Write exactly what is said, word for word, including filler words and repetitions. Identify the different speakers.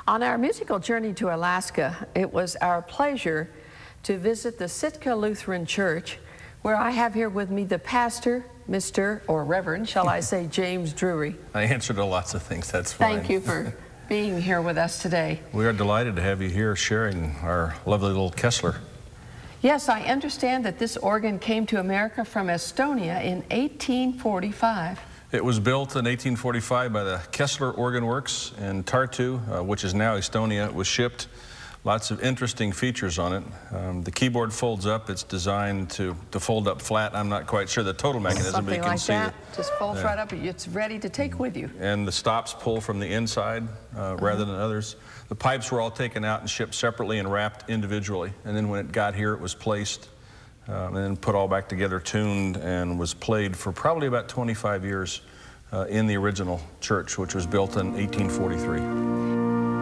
Speaker 1: On our musical journey to Alaska, it was our pleasure to visit the Sitka Lutheran Church, where I have here with me the pastor, Mister or Reverend, shall I say, James Drury.
Speaker 2: I answered to lots of things, that's fine.
Speaker 1: Thank you for being here with us today.
Speaker 2: We are delighted to have you here sharing our lovely little Kessler.
Speaker 1: Yes, I understand that this organ came to America from Estonia in eighteen forty-five.
Speaker 2: It was built in eighteen forty-five by the Kessler Organ Works in Tartu, uh, which is now Estonia. It was shipped. Lots of interesting features on it. Um, the keyboard folds up. It's designed to, to fold up flat. I'm not quite sure the total mechanism,
Speaker 1: Something
Speaker 2: but you can
Speaker 1: like
Speaker 2: see
Speaker 1: that.
Speaker 2: it.
Speaker 1: Just folds
Speaker 2: Yeah.
Speaker 1: right up. It's ready to take with you.
Speaker 2: And the stops pull from the inside uh, rather than others. The pipes were all taken out and shipped separately and wrapped individually. And then when it got here, it was placed um, and then put all back together, tuned, and was played for probably about twenty-five years uh, in the original church, which was built in eighteen forty-three.